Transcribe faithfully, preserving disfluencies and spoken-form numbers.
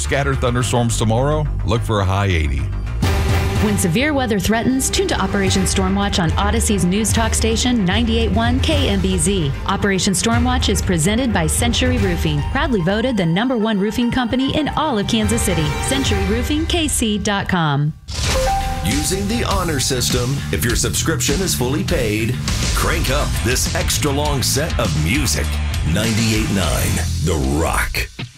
scattered thunderstorms tomorrow. Look for a high eighty. When severe weather threatens, tune to Operation Stormwatch on Odyssey's news talk station ninety-eight point one K M B Z. Operation Stormwatch is presented by Century Roofing, proudly voted the number one roofing company in all of Kansas City. Century Roofing K C dot com. Using the honor system, if your subscription is fully paid, crank up this extra long set of music. ninety-eight point nine The Rock.